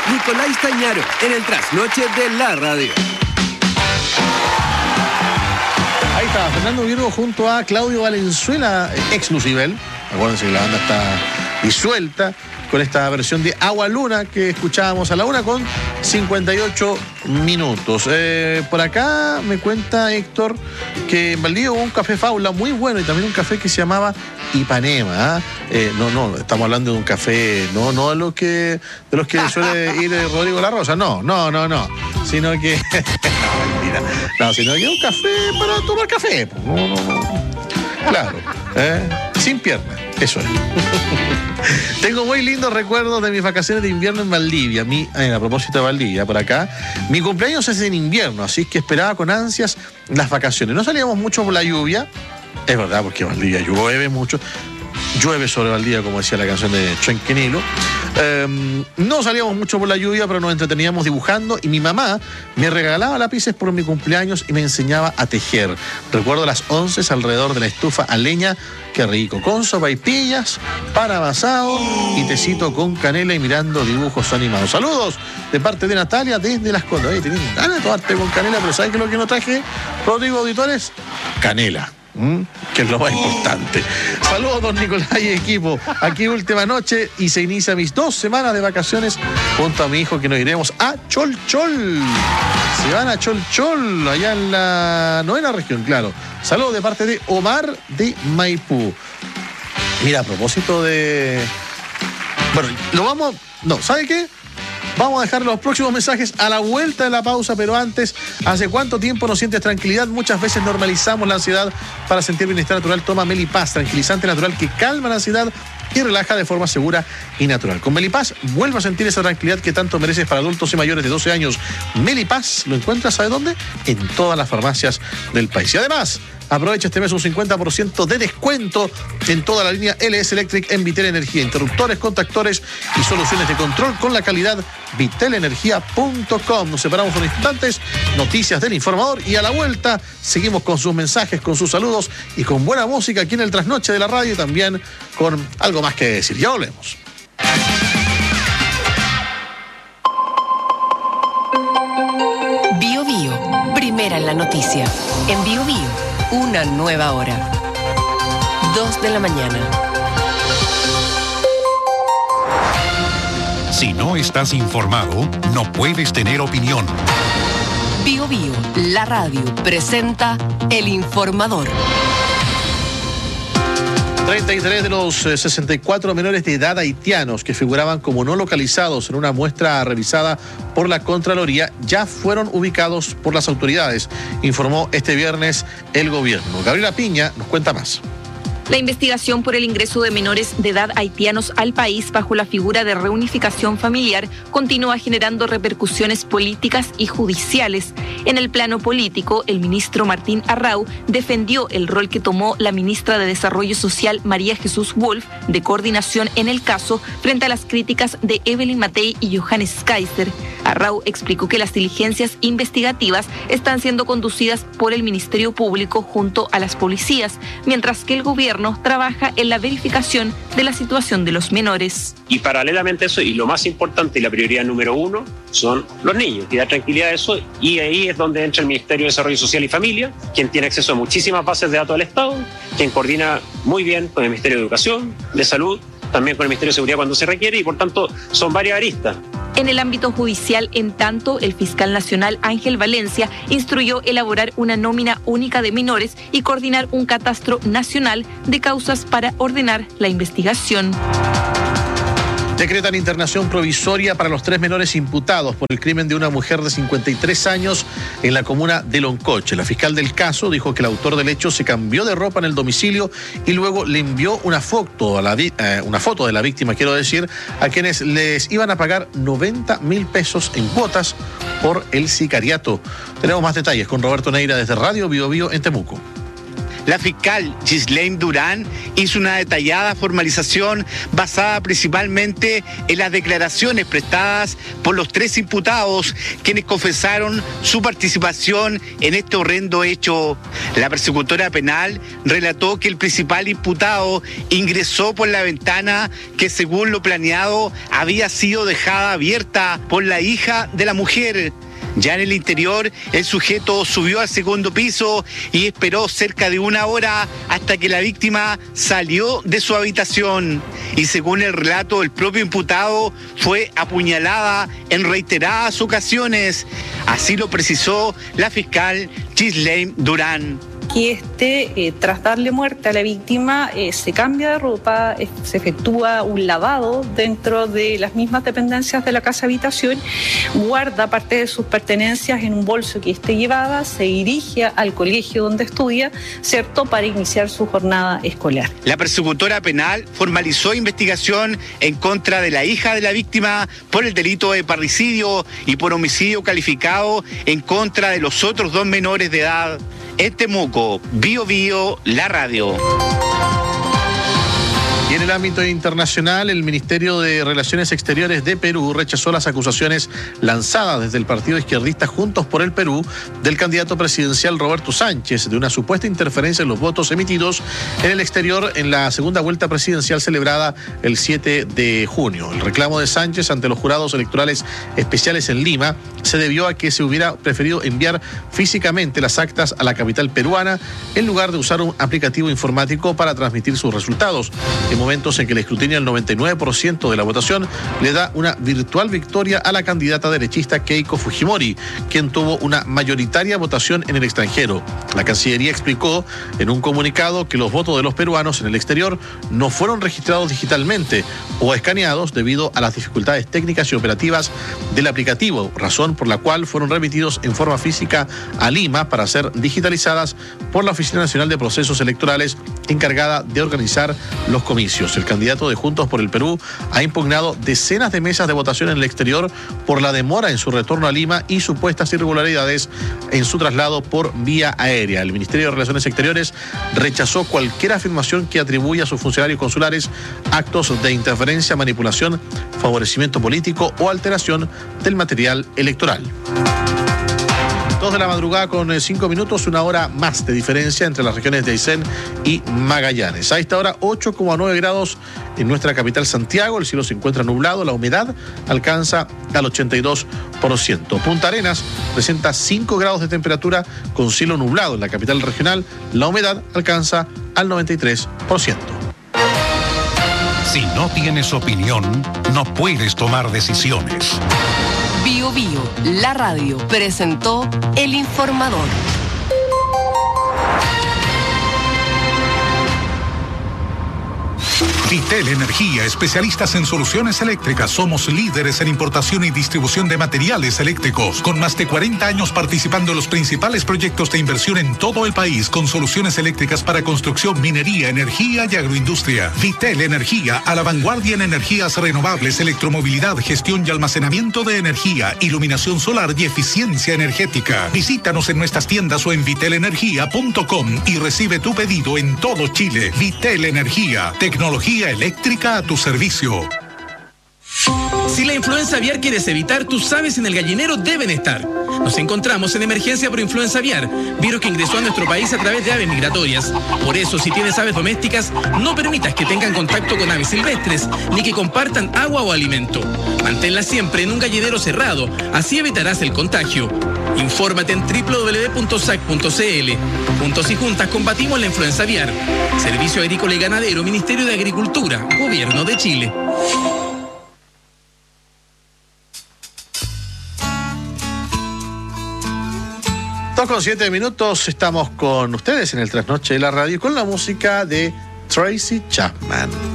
Nicolás Tañaro en el trasnoche de la radio. Ahí está, Fernando Virgo junto a Claudio Valenzuela, ex Lucibel. Acuérdense que la banda está disuelta con esta versión de Agua Luna que escuchábamos a la 1:58 minutos. Por acá me cuenta Héctor que en Valdivia hubo un café Faula muy bueno y también un café que se llamaba Ipanema. No, estamos hablando de un café, no de los que suele ir Rodrigo La Rosa, no, sino que sino que un café para tomar café. No. Claro, sin pierna, eso es. Tengo muy lindos recuerdos de mis vacaciones de invierno en Valdivia. A propósito de Valdivia, por acá, mi cumpleaños es en invierno, así que esperaba con ansias las vacaciones. No salíamos mucho por la lluvia, es verdad, porque Valdivia llueve mucho. Llueve sobre Valdivia, como decía la canción de Chuenquenilo. No salíamos mucho por la lluvia, pero nos entreteníamos dibujando y mi mamá me regalaba lápices por mi cumpleaños y me enseñaba a tejer. Recuerdo las 11 alrededor de la estufa a leña, qué rico, con sopaipillas, pan amasado y tecito con canela y mirando dibujos animados. Saludos de parte de Natalia desde Las Condes. Oye, tenés ganas de tomarte con canela, pero ¿sabes qué es lo que no traje, Rodrigo, auditores? Canela. Que es lo más importante. Saludos, don Nicolás y equipo. Aquí última noche y se inicia mis 2 semanas de vacaciones junto a mi hijo que nos iremos a Cholchol. Se van a Cholchol, allá en la 9ª región, claro. Saludos de parte de Omar de Maipú. Mira, a propósito de... Bueno, ¿sabe qué? Vamos a dejar los próximos mensajes a la vuelta de la pausa, pero antes, ¿hace cuánto tiempo no sientes tranquilidad? Muchas veces normalizamos la ansiedad. Para sentir bienestar natural, toma Melipaz, tranquilizante natural que calma la ansiedad y relaja de forma segura y natural. Con Melipaz, vuelve a sentir esa tranquilidad que tanto mereces para adultos y mayores de 12 años. Melipaz, ¿lo encuentras, sabe dónde? En todas las farmacias del país. Y además, aprovecha este mes un 50% de descuento en toda la línea LS Electric en Vitel Energía. Interruptores, contactores y soluciones de control con la calidad vitelenergia.com. Nos separamos unos instantes, noticias del informador y a la vuelta seguimos con sus mensajes, con sus saludos y con buena música aquí en el Trasnoche de la Radio y también con algo más que decir. Ya volvemos. Bio Bio, primera en la noticia. En Bio Bio, una nueva hora. 2 de la mañana. Si no estás informado, no puedes tener opinión. Bio Bio, la radio, presenta El Informador. 33 de los 64 menores de edad haitianos que figuraban como no localizados en una muestra revisada por la Contraloría ya fueron ubicados por las autoridades, informó este viernes el gobierno. Gabriela Piña nos cuenta más. La investigación por el ingreso de menores de edad haitianos al país bajo la figura de reunificación familiar continúa generando repercusiones políticas y judiciales. En el plano político, el ministro Martín Arrau defendió el rol que tomó la ministra de Desarrollo Social María Jesús Wolf de coordinación en el caso frente a las críticas de Evelyn Matei y Johannes Kaiser. Arrau explicó que las diligencias investigativas están siendo conducidas por el Ministerio Público junto a las policías, mientras que el gobierno trabaja en la verificación de la situación de los menores. Y paralelamente a eso, y lo más importante y la prioridad número 1, son los niños, y dar tranquilidad a eso, y ahí es donde entra el Ministerio de Desarrollo Social y Familia, quien tiene acceso a muchísimas bases de datos del Estado, quien coordina muy bien con el Ministerio de Educación, de Salud, también con el Ministerio de Seguridad cuando se requiere, y por tanto son varias aristas. En el ámbito judicial, en tanto, el fiscal nacional Ángel Valencia instruyó elaborar una nómina única de menores y coordinar un catastro nacional de causas para ordenar la investigación. Decretan internación provisoria para los 3 menores imputados por el crimen de una mujer de 53 años en la comuna de Loncoche. La fiscal del caso dijo que el autor del hecho se cambió de ropa en el domicilio y luego le envió una foto de la víctima, a quienes les iban a pagar 90.000 pesos en cuotas por el sicariato. Tenemos más detalles con Roberto Neira desde Radio Bio Bio en Temuco. la fiscal Ghislaine Durán hizo una detallada formalización basada principalmente en las declaraciones prestadas por los 3 imputados, quienes confesaron su participación en este horrendo hecho. La persecutora penal relató que el principal imputado ingresó por la ventana que, según lo planeado, había sido dejada abierta por la hija de la mujer. Ya en el interior, el sujeto subió al segundo piso y esperó cerca de 1 hora hasta que la víctima salió de su habitación. Y según el relato del propio imputado, fue apuñalada en reiteradas ocasiones. Así lo precisó la fiscal Ghislaine Durán. Que tras darle muerte a la víctima, se cambia de ropa, se efectúa un lavado dentro de las mismas dependencias de la casa habitación, guarda parte de sus pertenencias en un bolso que esté llevada, se dirige al colegio donde estudia, ¿cierto?, para iniciar su jornada escolar. La persecutora penal formalizó investigación en contra de la hija de la víctima por el delito de parricidio y por homicidio calificado en contra de los otros 2 menores de edad. En Temuco, Bio Bio, la radio. Y en el ámbito internacional, el Ministerio de Relaciones Exteriores de Perú rechazó las acusaciones lanzadas desde el partido izquierdista Juntos por el Perú del candidato presidencial Roberto Sánchez de una supuesta interferencia en los votos emitidos en el exterior en la segunda vuelta presidencial celebrada el 7 de junio. El reclamo de Sánchez ante los jurados electorales especiales en Lima se debió a que se hubiera preferido enviar físicamente las actas a la capital peruana en lugar de usar un aplicativo informático para transmitir sus resultados. En momentos en que el escrutinio del 99% de la votación le da una virtual victoria a la candidata derechista Keiko Fujimori, quien tuvo una mayoritaria votación en el extranjero. La Cancillería explicó en un comunicado que los votos de los peruanos en el exterior no fueron registrados digitalmente o escaneados debido a las dificultades técnicas y operativas del aplicativo, razón por la cual fueron remitidos en forma física a Lima para ser digitalizadas por la Oficina Nacional de Procesos Electorales encargada de organizar los comicios. El candidato de Juntos por el Perú ha impugnado decenas de mesas de votación en el exterior por la demora en su retorno a Lima y supuestas irregularidades en su traslado por vía aérea. El Ministerio de Relaciones Exteriores rechazó cualquier afirmación que atribuya a sus funcionarios consulares actos de interferencia, manipulación, favorecimiento político o alteración del material electoral. 2 de la madrugada con 5 minutos, 1 hora más de diferencia entre las regiones de Aysén y Magallanes. A esta hora 8,9 grados en nuestra capital Santiago, el cielo se encuentra nublado, la humedad alcanza al 82%. Punta Arenas presenta 5 grados de temperatura con cielo nublado en la capital regional, la humedad alcanza al 93%. Si no tienes opinión, no puedes tomar decisiones. Bio Bio, la radio, presentó El Informador. Vitel Energía, especialistas en soluciones eléctricas. Somos líderes en importación y distribución de materiales eléctricos, con más de 40 años participando en los principales proyectos de inversión en todo el país, con soluciones eléctricas para construcción, minería, energía y agroindustria. Vitel Energía, a la vanguardia en energías renovables, electromovilidad, gestión y almacenamiento de energía, iluminación solar y eficiencia energética. Visítanos en nuestras tiendas o en vitelenergia.com y recibe tu pedido en todo Chile. Vitel Energía, tecnología eléctrica a tu servicio. Si la influenza aviar quieres evitar, tus aves en el gallinero deben estar. Nos encontramos en emergencia por influenza aviar, virus que ingresó a nuestro país a través de aves migratorias. Por eso, si tienes aves domésticas, no permitas que tengan contacto con aves silvestres, ni que compartan agua o alimento. Manténlas siempre en un gallinero cerrado, así evitarás el contagio. Infórmate en www.sac.cl. Juntos y juntas combatimos la influenza aviar. Servicio Agrícola y Ganadero, Ministerio de Agricultura, Gobierno de Chile. 2,7 minutos, estamos con ustedes en el Trasnoche de la Radio con la música de Tracy Chapman.